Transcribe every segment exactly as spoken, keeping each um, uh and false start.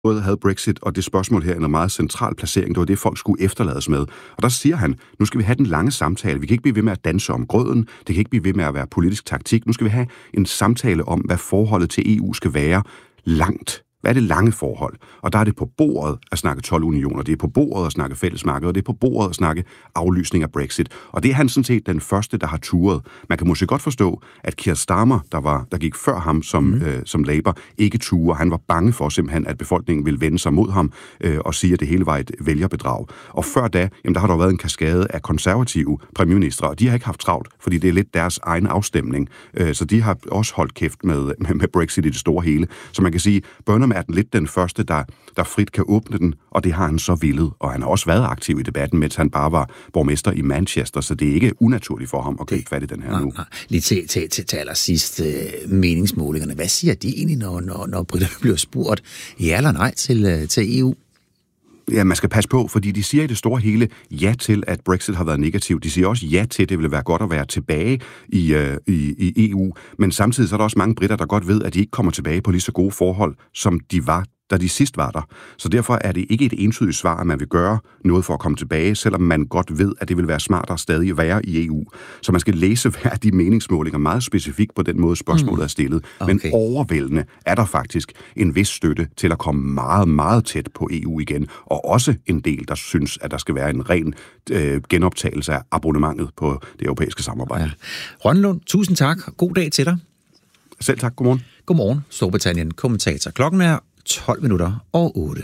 både havde Brexit og det spørgsmål her en meget central placering. Det var det, folk skulle efterlades med. Og der siger han, nu skal vi have den lange samtale. Vi kan ikke blive ved med at danse om grøden. Det kan ikke blive ved med at være politisk taktik. Nu skal vi have en samtale om, hvad forholdet til E U skal være langt. Hvad er det lange forhold? Og der er det på bordet at snakke toldunioner, det er på bordet at snakke fællesmarked, og det er på bordet at snakke aflysning af Brexit. Og det er han sådan set den første, der har turet. Man kan måske godt forstå, at Keir Starmer, der, var, der gik før ham som, mm. øh, som Labour, ikke turer. Han var bange for simpelthen, at befolkningen ville vende sig mod ham øh, og sige, at det hele var et vælgerbedrag. Og før da, jamen, der har der været en kaskade af konservative premierministre, og de har ikke haft travlt, fordi det er lidt deres egen afstemning. Øh, så de har også holdt kæft med, med, med Brexit i det store hele. Så man kan sige, Burnham er den lidt den første, der, der frit kan åbne den, og det har han så villet. Og han har også været aktiv i debatten, mens han bare var borgmester i Manchester, så det er ikke unaturligt for ham at gribe fat i den her nej, nu. Nej. Lige til, til, til, til allersidst øh, meningsmålingerne. Hvad siger de egentlig, når, når, når britterne bliver spurgt ja eller nej til, til E U? Ja, man skal passe på, fordi de siger i det store hele ja til, at Brexit har været negativ. De siger også ja til, at det ville være godt at være tilbage i, øh, i, i E U. Men samtidig så er der også mange britter, der godt ved, at de ikke kommer tilbage på lige så gode forhold, som de var, da de sidst var der. Så derfor er det ikke et entydigt svar, at man vil gøre noget for at komme tilbage, selvom man godt ved, at det vil være smartere stadig at være i E U. Så man skal læse hver de meningsmålinger meget specifikt på den måde, spørgsmålet er stillet. Okay. Men overvældende er der faktisk en vis støtte til at komme meget, meget tæt på E U igen, og også en del, der synes, at der skal være en ren øh, genoptagelse af abonnementet på det europæiske samarbejde. Ja. Rønlund, tusind tak. God dag til dig. Selv tak. Godmorgen. Godmorgen, Storbritannien kommentator. Klokken er tolv minutter og otte.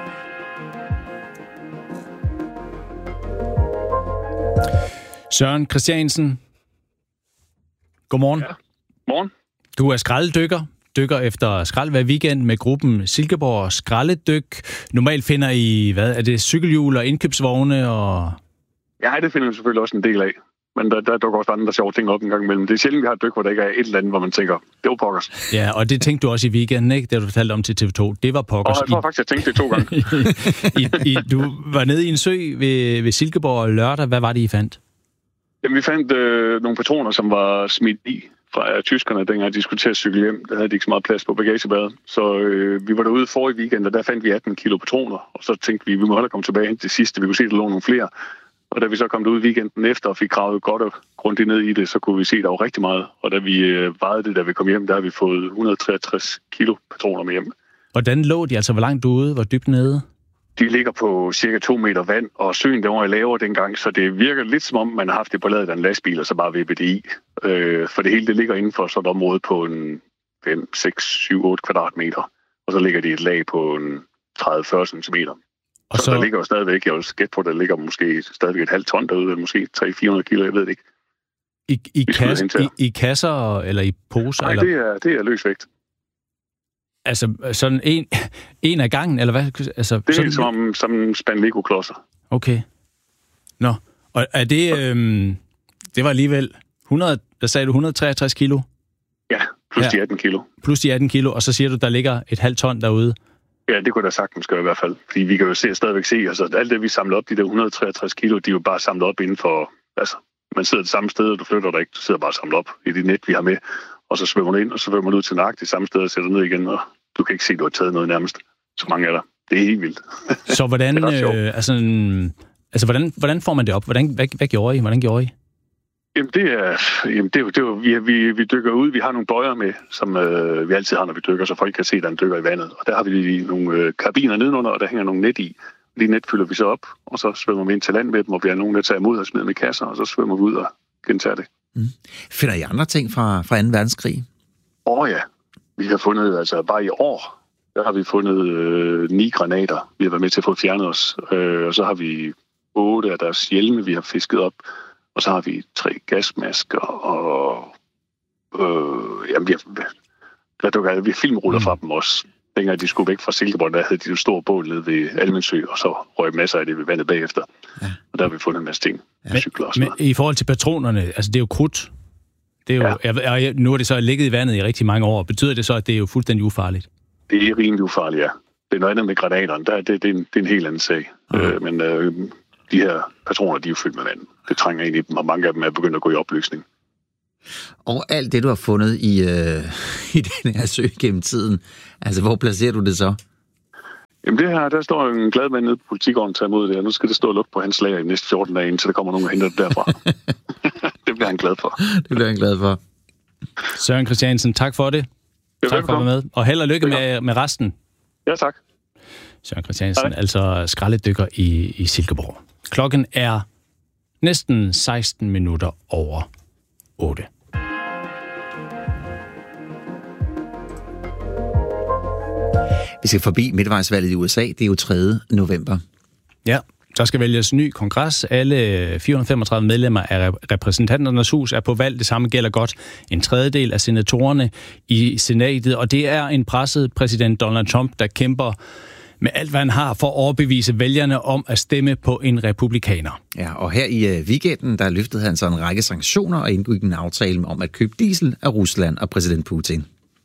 Søren Christiansen, godmorgen. Ja, morgen. Du er skraldedykker, dykker efter skrald hver weekend med gruppen Silkeborg Skraldedyk. Normalt finder I, hvad er det, cykelhjul og indkøbsvogne og... Ja, det finder vi selvfølgelig også en del af. Men der, der dukker også andre sjove ting op en gang imellem. Det er sjældent, vi har et dyk, hvor der ikke er et eller andet, hvor man tænker, det var pokkers. Ja, og det tænkte du også i weekenden, ikke? Det du fortalte om til T V to. Det var pokkers. Og jeg tror faktisk, jeg tænkte det to gange. I, I, du var nede i en sø ved, ved Silkeborg lørdag. Hvad var det, I fandt? Jamen, vi fandt øh, nogle patroner, som var smidt i fra tyskerne, dengang de skulle til at cykle hjem. Der havde de ikke så meget plads på bagagebæret. Så øh, vi var derude forrige weekend, og der fandt vi atten kilo patroner. Og så tænkte vi, vi må hellere komme tilbage til sidste. Vi kunne se, at der lå nogle flere. Og da vi så kom ud weekenden efter og fik gravet godt og grundigt ned i det, så kunne vi se, at der var rigtig meget. Og da vi øh, vejede det, da vi kom hjem, der har vi fået et hundrede og treogtres kilo patroner med hjem. Hvordan lå de? Altså, hvor langt ude? Hvor dybt nede? De ligger på cirka to meter vand, og søen der var i lavere dengang, så det virker lidt som om, man har haft det på ladet af en lastbil, og så bare vippet det i. Øh, for det hele, det ligger inden for sådan et område på en fem, seks, syv, otte kvadratmeter. Og så ligger de et lag på en tredive til fyrre centimeter. Og så, så der ligger jo stadigvæk, jeg vil gætte på, der ligger måske stadigvæk et halvt ton derude, eller måske tre til fire hundrede kilo, jeg ved det ikke. I, i, kas, i, i kasser eller i poser? Nej, eller? det er, det er løsvægt. Altså sådan en, en af gangen, eller hvad? Altså, det er sådan... som, som en spand Lego-klodser. Okay. Nå, og er det, øhm, det var alligevel hundrede, der sagde du et hundrede og treogtres kilo? Ja, plus ja. de atten kilo. Plus de atten kilo, og så siger du, der ligger et halvt ton derude? Ja, det kunne da sagtens gøre i hvert fald. Fordi vi kan jo se, stadigvæk se, altså alt det, vi samler op, de der et hundrede og treogtres kilo, de er jo bare samlet op inden for, altså, man sidder det samme sted, og du flytter dig ikke, du sidder bare samlet op i det net, vi har med, og så svømmer du ind, og så svømmer du ud til nøjagtigt det samme sted, og sætter ned igen, og du kan ikke se, at du har taget noget nærmest. Så mange er der. Det er helt vildt. Så hvordan, øh, altså, altså, hvordan, hvordan får man det op? Hvordan, hvad, hvad gjorde I? Hvordan gjorde I? Jamen, det er, jamen, det er, det er vi, vi, vi dykker ud. Vi har nogle bøjer med, som øh, vi altid har, når vi dykker, så folk kan se, at der er en dykker i vandet. Og der har vi nogle øh, kabiner nedenunder, og der hænger nogle net i. De net fylder vi så op, og så svømmer vi ind til land med dem, og vi har nogen, der tager imod og smider med kasser, og så svømmer vi ud og gentager det. Mm. Finder I andre ting fra, fra anden verdenskrig? Åh oh, ja. Vi har fundet, altså bare i år, der har vi fundet øh, ni granater, vi har været med til at få fjernet os. Øh, og så har vi otte af deres hjelme, vi har fisket op. Og så har vi tre gasmasker, og øh, jamen, vi har, der dukker vi filmruller fra dem også. Dengang de skulle væk fra Silkeborg, der havde de jo store bål nede ved Almensø, og så røg masser af det ved vandet bagefter. Ja. Og der har vi fundet en masse ting. Ja. Cykler og sådan. Men i forhold til patronerne, altså det er jo krudt. Det er jo, ja. jeg, nu er det så ligget i vandet i rigtig mange år. Betyder det så, at det er jo fuldstændig ufarligt? Det er rimelig ufarligt, ja. Det er noget andet med granaterne. Der, det, det, er, en, det er en helt anden sag. Mm. Øh, men øh, de her patroner, de er jo fyldt med vand. Det trænger ind i dem, og mange af dem er begyndt at gå i opløsning. Og alt det, du har fundet i, øh, i den her sø gennem tiden, altså hvor placerer du det så? Jamen det her, der står en glad mand nede på Politigården til imod det, og nu skal det stå og lugte på hans lager i de næste fjorten dage, indtil der kommer nogen og henter det derfra. Det bliver han glad for. Det bliver han glad for. Søren Christiansen, tak for det. det tak for at være med. Og held og lykke med, med resten. Ja, tak. Søren Christiansen, altså skraldedykker i, i Silkeborg. Klokken er næsten seksten minutter over otte. Vi skal forbi midtvejsvalget i U S A. Det er jo tredje november. Ja, der skal vælges ny kongres. Alle fire hundrede femogtredive medlemmer af repræsentanternes hus er på valg. Det samme gælder godt en tredjedel af senatorerne i senatet. Og det er en presset præsident Donald Trump, der kæmper med alt, hvad han har for at overbevise vælgerne om at stemme på en republikaner. Ja, og her i uh, weekenden, der løftede han så en række sanktioner og indgik en aftale om at købe diesel af Rusland og præsident Putin.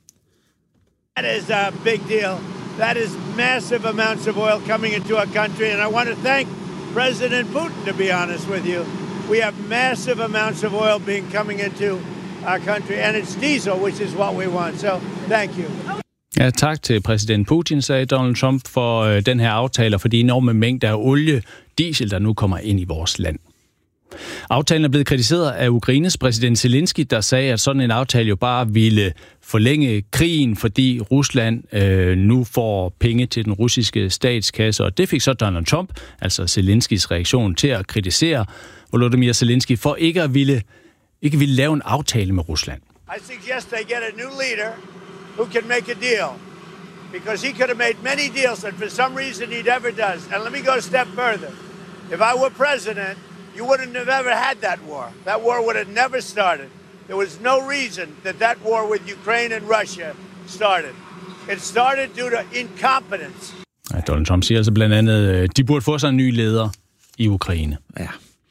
That is a big deal. That is massive amounts of oil coming into our country, and I want to thank President Putin, to be honest with you. We have massive amounts of oil being coming into our country, and it's diesel, which is what we want. So, thank you. Ja, tak til præsident Putin, sagde Donald Trump, for øh, den her aftale, for de enorme mængder af olie, diesel, der nu kommer ind i vores land. Aftalen er blevet kritiseret af Ukraines præsident Zelensky, der sagde, at sådan en aftale jo bare ville forlænge krigen, fordi Rusland øh, nu får penge til den russiske statskasse. Og det fik så Donald Trump, altså Zelenskys reaktion, til at kritisere Volodymyr Zelensky for ikke at ville, ikke ville lave en aftale med Rusland. I suggest they get a new leader who can make a deal. Because he could have made many deals that for some reason he never does. And let me go a step further. If I were president, you wouldn't have ever had that war. That war would have never started. There was no reason that that war with Ukraine and Russia started. It started due to incompetence. Ja, Donald Trump siger altså blandt andet, de burde få sig en ny leder i Ukraine. Ja.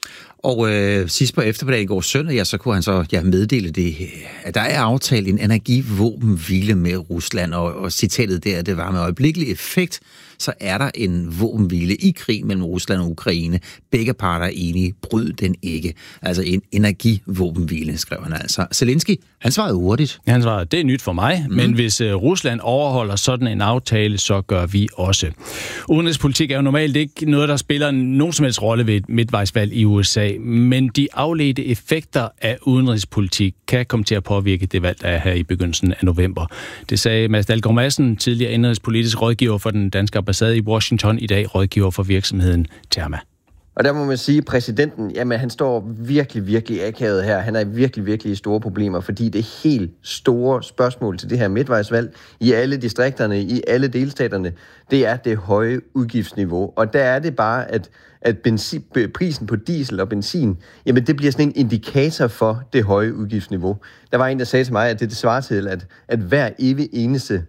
Og øh, sidst på eftermiddagen i går søndag, ja, så kunne han så ja, meddele det, at der er aftalt en energivåbenhvile med Rusland, og, og citatet der, det var med øjeblikkelig effekt, så er der en våbenhvile i krig mellem Rusland og Ukraine. Begge parter er enige, bryd den ikke. Altså en energivåbenhvile, skrev han altså. Zelensky, han svarede hurtigt. Ja, han svarede, det er nyt for mig, mm. men hvis uh, Rusland overholder sådan en aftale, så gør vi også. Udenrigspolitik er jo normalt ikke noget, der spiller nogen som helst rolle ved et midtvejsvalg i U S A, men de afledte effekter af udenrigspolitik kan komme til at påvirke det valg, der er her i begyndelsen af november. Det sagde Mads Dalgaard Madsen, tidligere indenrigspolitisk rådgiver for den danske ambassade i Washington, i dag rådgiver for virksomheden Therma. Og der må man sige, at præsidenten, jamen han står virkelig, virkelig akavet her. Han er virkelig, virkelig i store problemer, fordi det helt store spørgsmål til det her midtvejsvalg i alle distrikterne, i alle delstaterne, det er det høje udgiftsniveau. Og der er det bare, at, at benzin, prisen på diesel og benzin, jamen det bliver sådan en indikator for det høje udgiftsniveau. Der var en, der sagde til mig, at det, det svarer til, at, at hver evig eneste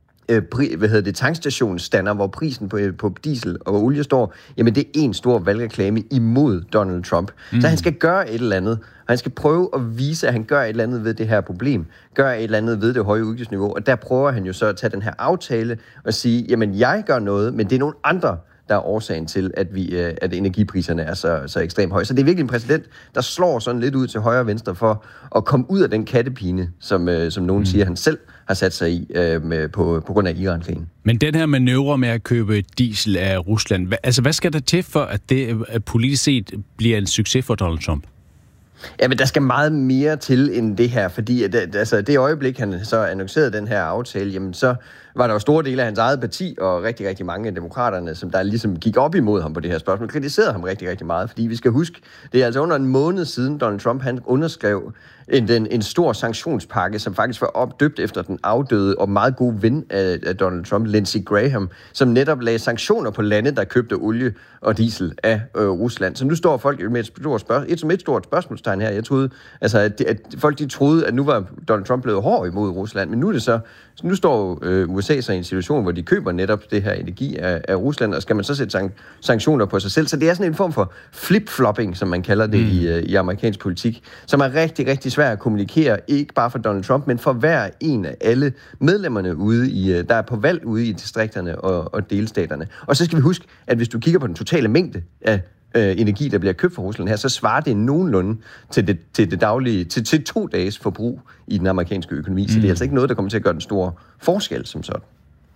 hvad hedder det, tankstationsstander, hvor prisen på, på diesel og olie står, jamen det er en stor valgreklame imod Donald Trump. Mm. Så han skal gøre et eller andet, og han skal prøve at vise, at han gør et eller andet ved det her problem, gør et eller andet ved det høje udgiftsniveau, og der prøver han jo så at tage den her aftale og sige, jamen jeg gør noget, men det er nogle andre, der er årsagen til, at, vi, at energipriserne er så, så ekstremt høje. Så det er virkelig en præsident, der slår sådan lidt ud til højre og venstre for at komme ud af den kattepine, som, som nogen mm. siger, han selv har sat sig i øh, med, på, på grund af Iran-krigen. Men den her manøvre med at købe diesel af Rusland, hva, altså hvad skal der til for, at det at politisk set bliver en succes for Donald Trump? Ja, men der skal meget mere til end det her, fordi at, altså, det øjeblik, han så annoncerede den her aftale, jamen så var der jo store dele af hans eget parti og rigtig, rigtig mange af demokraterne, som der ligesom gik op imod ham på det her spørgsmål, kritiserede ham rigtig, rigtig meget, fordi vi skal huske, det er altså under en måned siden Donald Trump, han underskrev en, en, en stor sanktionspakke, som faktisk var opdøbt efter den afdøde og meget gode ven af, af Donald Trump, Lindsey Graham, som netop lagde sanktioner på lande, der købte olie og diesel af øh, Rusland. Så nu står folk med et stort, spørg- et, som et stort spørgsmålstegn her. Jeg troede, altså, at, at folk de troede, at nu var Donald Trump blevet hård imod Rusland, men nu er det så, så nu står øh, U S A så i en situation, hvor de køber netop det her energi af, af Rusland, og skal man så sætte sank- sanktioner på sig selv. Så det er sådan en form for flip-flopping, som man kalder det mm. i, øh, i amerikansk politik, som er rigtig, rigtig svært at kommunikere, ikke bare for Donald Trump, men for hver en af alle medlemmerne ude i, der er på valg ude i distrikterne og, og delstaterne. Og så skal vi huske, at hvis du kigger på den totale mængde af øh, energi, der bliver købt fra Rusland her, så svarer det nogenlunde til det, til det daglige, til, til to dages forbrug i den amerikanske økonomi. Mm. Så det er altså ikke noget, der kommer til at gøre den store forskel som sådan.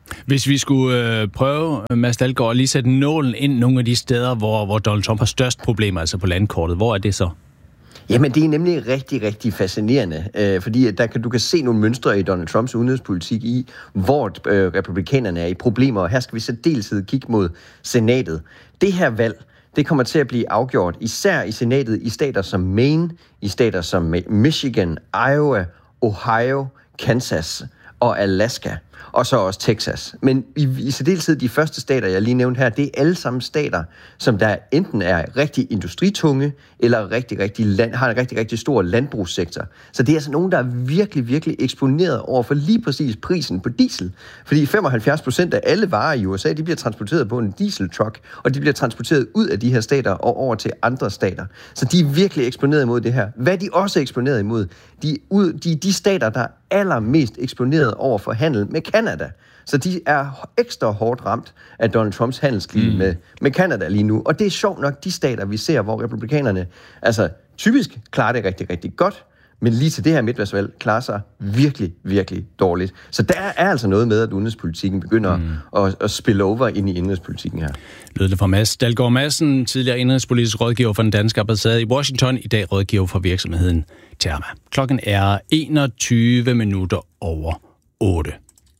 Hvis vi skulle øh, prøve, Mads Dalgaard, at lige sætte nålen ind nogle af de steder, hvor, hvor Donald Trump har størst problemer, altså på landkortet, hvor er det så? Jamen, det er nemlig rigtig, rigtig fascinerende, øh, fordi der kan, du kan se nogle mønstre i Donald Trumps udenrigspolitik i, hvor øh, republikanerne er i problemer, og her skal vi særdeleshed kigge mod senatet. Det her valg, det kommer til at blive afgjort, især i senatet, i stater som Maine, i stater som Michigan, Iowa, Ohio, Kansas og Alaska, og så også Texas. Men i, i særdeleshed de første stater, jeg lige nævnte her, det er alle sammen stater, som der enten er rigtig industritunge, eller rigtig, rigtig land, har en rigtig, rigtig stor landbrugssektor. Så det er altså nogen, der er virkelig, virkelig eksponeret over for lige præcis prisen på diesel. Fordi femoghalvfjerds procent af alle varer i U S A, de bliver transporteret på en dieseltruck, og de bliver transporteret ud af de her stater og over til andre stater. Så de er virkelig eksponeret imod det her. Hvad de også er eksponeret imod, de, ud, de, de stater, der er allermest eksponeret over for handel med Canada. Så de er ekstra hårdt ramt af Donald Trumps handelskrig mm. med, med Canada lige nu. Og det er sjovt nok de stater, vi ser, hvor republikanerne altså typisk klarer det rigtig, rigtig godt, men lige til det her midtvejsvalg klarer sig virkelig, virkelig dårligt. Så der er altså noget med, at udenrigspolitikken begynder mm. at, at spille over ind i indrigspolitikken her. Lød det fra Mads Dalgaard Madsen, tidligere indrigspolitisk rådgiver for den danske ambassade i Washington, i dag rådgiver for virksomheden Terma. Klokken er enogtyve minutter over otte.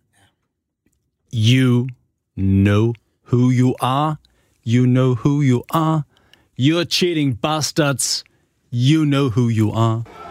You know who you are. You know who you are. You're cheating bastards. You know who you are.